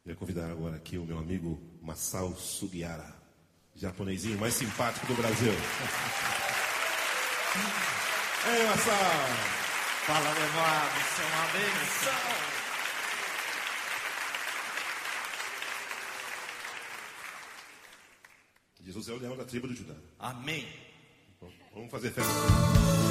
Vou convidar agora aqui o meu amigo Masao Sugiara, japonesinho mais simpático do Brasil. Ei, Masao! Fala, meu irmão, você é uma benção. Jesus é o leão da tribo de Judá. Amém. Vamos fazer festa.